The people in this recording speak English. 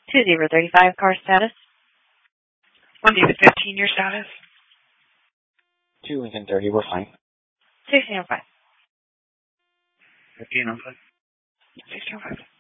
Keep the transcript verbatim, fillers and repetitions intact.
two zero three five, car status. one David fifteen, your status? two Lincoln thirty, we're fine. sixteen oh five. fifteen oh five. sixteen oh five.